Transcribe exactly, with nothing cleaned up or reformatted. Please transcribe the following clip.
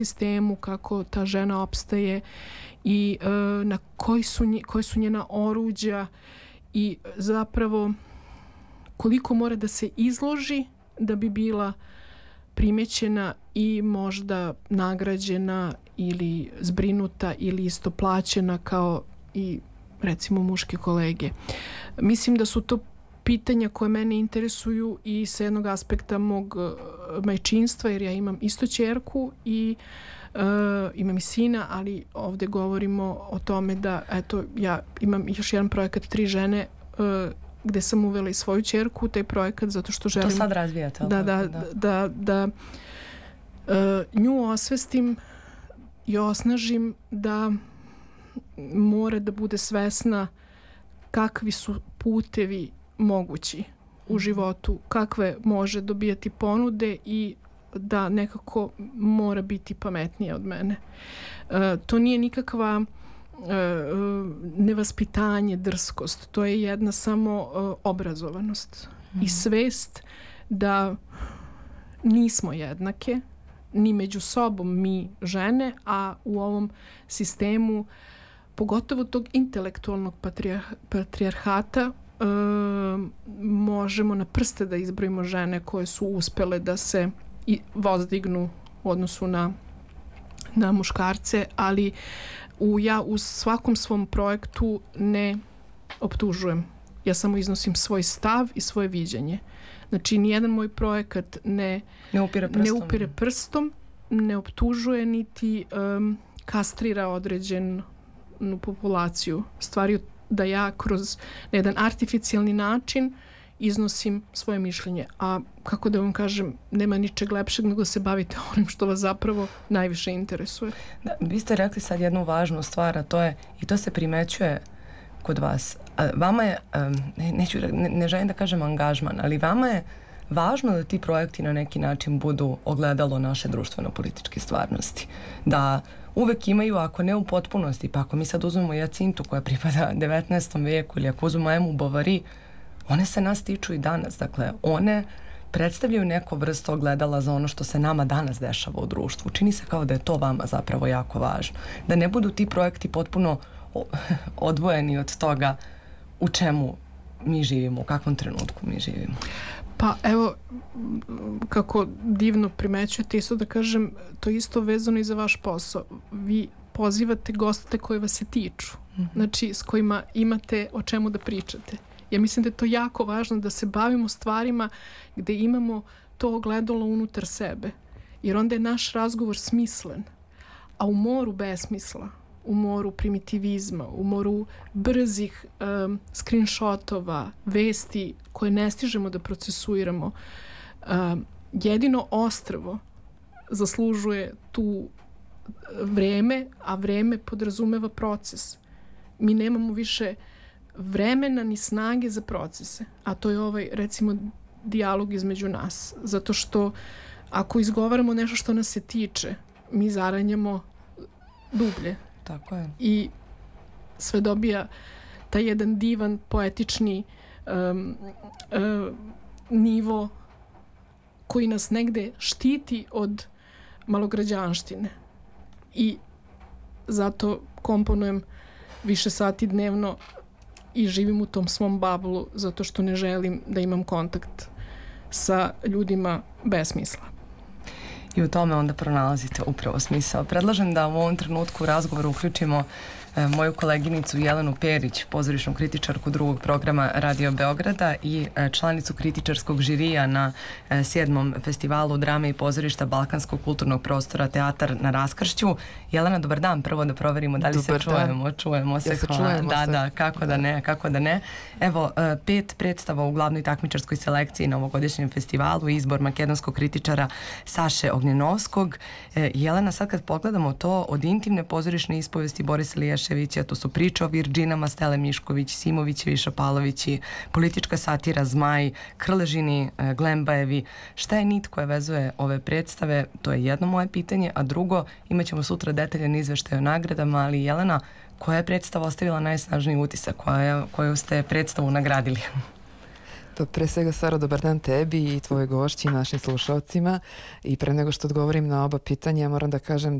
sistemu, kako ta žena opstaje i e, na koji su, nje, koje su njena oruđa i zapravo koliko mora da se izloži da bi bila primećena i možda nagrađena ili zbrinuta ili isto plaćena kao i recimo muške kolege. Mislim da su to pitanja koje mene interesuju i sa jednog aspekta mog majčinstva, jer ja imam isto ćerku i uh, imam i sina, ali ovde govorimo o tome da eto, ja imam još jedan projekat Tri žene uh, gde sam uvela i svoju ćerku u taj projekat zato što želim to sad razvijate, da, da, da, da, da uh, nju osvestim i osnažim da mora da bude svesna kakvi su putevi mogući u životu, kakve može dobijati ponude i da nekako mora biti pametnija od mene. Uh, to nije nikakva uh, nevaspitanje, drskost. To je jedna samo uh, obrazovanost mm. i svest da nismo jednake ni među sobom mi žene, a u ovom sistemu pogotovo tog intelektualnog patrijarh, patrijarhata e, možemo na prste da izbrojimo žene koje su uspele da se i vozdignu u odnosu na, na muškarce, ali u, ja u svakom svom projektu ne optužujem. Ja samo iznosim svoj stav i svoje viđenje. Znači, nijedan moj projekat ne, ne, upire, prstom. ne upire prstom, ne optužuje niti um, kastrira određenu populaciju. Stvari da ja kroz jedan artificijalni način iznosim svoje mišljenje. A kako da vam kažem, nema ničeg lepšeg nego se bavite onim što vas zapravo najviše interesuje. Da, vi ste rekli sad jednu važnu stvar, a to je, i to se primećuje kod vas. A vama je, ne, neću, ne, ne želim da kažem angažman, ali vama je važno da ti projekti na neki način budu ogledalo naše društveno-političke stvarnosti. Da uvek imaju, ako ne u potpunosti, pa ako mi sad uzmemo Jacintu koja pripada devetnaestom veku ili ako uzmemo Emu Bovary, one se nas tiču i danas. Dakle, one predstavljaju neko vrstu ogledala za ono što se nama danas dešava u društvu. Čini se kao da je to vama zapravo jako važno. Da ne budu ti projekti potpuno odvojeni od toga u čemu mi živimo, u kakvom trenutku mi živimo. Pa evo, kako divno primećujete, isto da kažem, to je isto vezano i za vaš posao. Vi pozivate goste koji vas se tiču, mm-hmm. znači s kojima imate o čemu da pričate. Ja mislim da je to jako važno da se bavimo stvarima gde imamo to ogledalo unutar sebe, jer onda je naš razgovor smislen, a u moru besmisla, u moru primitivizma, u moru brzih um, screenshotova, vesti koje ne stižemo da procesuiramo. Um, jedino ostrvo zaslužuje tu vreme, a vreme podrazumeva proces. Mi nemamo više vremena ni snage za procese, a to je ovaj, recimo, dijalog između nas. Zato što ako izgovaramo nešto što nas se tiče, mi zaranjamo dublje. Tako je. I sve dobija taj jedan divan, poetični um, um, nivo koji nas negde štiti od malograđanštine. I zato komponujem više sati dnevno i živim u tom svom bablu zato što ne želim da imam kontakt sa ljudima bez smisla. I u tome onda pronalazite upravo smisao. Predlažem da u ovom trenutku u razgovoru uključimo e, moju koleginicu Jelenu Perić, pozorišnu kritičarku drugog programa Radio Beograda i e, članicu kritičarskog žirija na e, sedmom festivalu drame i pozorišta Balkanskog kulturnog prostora Teatar na Raskršću. Jelena, dobar dan. Prvo da proverimo da li dobar se čujemo. Dan. Čujemo se. Ja se čujemo da, se. Da, kako da ne, kako da ne. Evo, e, pet predstava u glavnoj takmičarskoj selekciji na ovogodišnjem festivalu, izbor makedonskog kritičara Saše Ognjenovskog. E, Jelena, sad kad pogledamo to, od intimne pozorišne ispovesti Borisa Liješevića, to su priče o Virđinama, Stele Mišković, Simovićevi, Šapalovići, politička satira Zmaj, Krležini, e, Glembajevi. Šta je nit koja vezuje ove predstave? To je jedno moje pitanje, a drugo, imat ćemo sutra detaljan izveštaj o nagradama, ali Jelena, koja je predstava ostavila najsnažniji utisak? Koja, koju ste predstavu nagradili? Pa pre svega, Sara, dobar dan tebi i tvojoj gošći i našim slušalcima. I pre nego što odgovorim na oba pitanja, moram da kažem